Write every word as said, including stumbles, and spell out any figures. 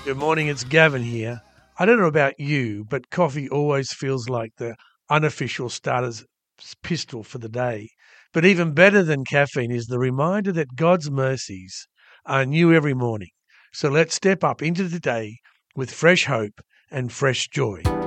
Good morning, it's Gavin here. I don't know about you, but coffee always feels like the unofficial starter's pistol for the day. But even better than caffeine is the reminder that God's mercies are new every morning. So let's step up into the day with fresh hope and fresh joy.